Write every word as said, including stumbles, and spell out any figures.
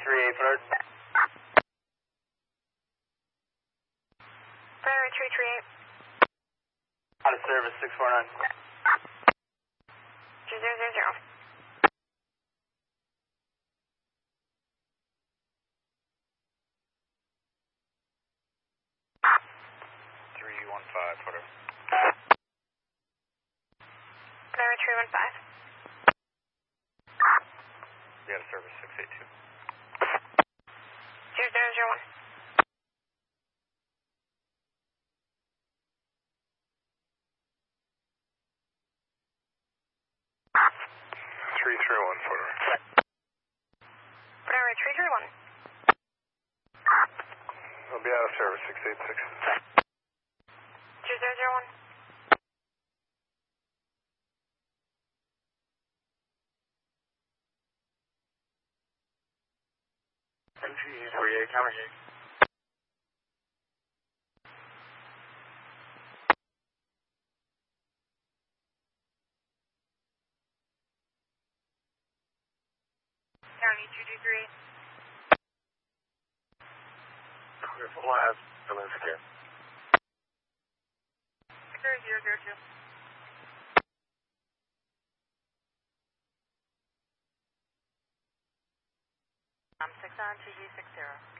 three eight hundred. Primary three three eight. Out of service six four nine. Two zero zero zero. three one five, whatever. Primary three one five. We out of service six eight two. Two zero zero one. three three one, whatever. Primary three three one. We'll be out of service six eight six. Two zero zero one. M G three eight, counter gate. County two two three. Clear for last. Fill in for care. Zero zero zero two. Um, six on two G six zero.